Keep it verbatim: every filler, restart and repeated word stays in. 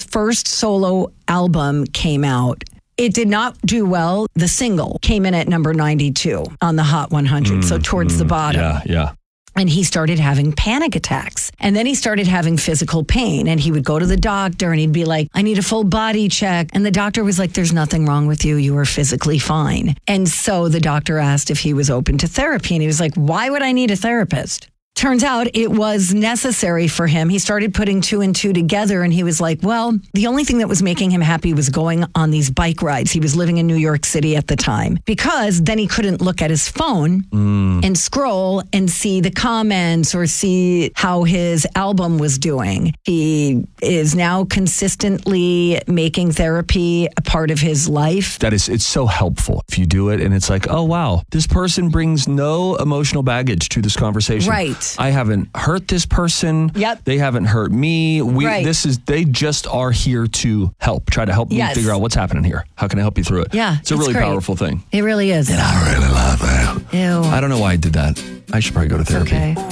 first solo album came out. It did not do well. The single came in at number ninety-two on the Hot one hundred, mm, so towards mm, the bottom. Yeah, yeah. And he started having panic attacks. And then he started having physical pain. And he would go to the doctor and he'd be like, I need a full body check. And the doctor was like, there's nothing wrong with you. You are physically fine. And so the doctor asked if he was open to therapy. And he was like, why would I need a therapist? Turns out it was necessary for him. He started putting two and two together and he was like, well, the only thing that was making him happy was going on these bike rides. He was living in New York City at the time because then he couldn't look at his phone mm. and scroll and see the comments or see how his album was doing. He is now consistently making therapy a part of his life. That is, it's so helpful if you do it and it's like, oh, wow, this person brings no emotional baggage to this conversation. Right. I haven't hurt this person. Yep. They haven't hurt me. We right. this is they just are here to help, try to help yes. me figure out what's happening here. How can I help you through it? Yeah. It's a really great. powerful thing. It really is. And I really love that. Ew. I don't know why I did that. I should probably go to therapy. Okay.